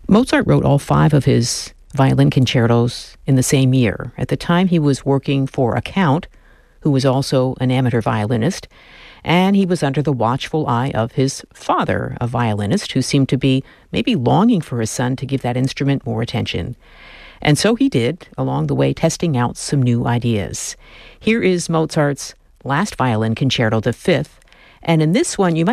Mozart wrote all five of his violin concertos in the same year. At the time, he was working for a count who was also an amateur violinist, and he was under the watchful eye of his father, a violinist who seemed to be maybe longing for his son to give that instrument more attention. And so he did, along the way testing out some new ideas. Here is Mozart's last violin concerto, the fifth, and in this one you might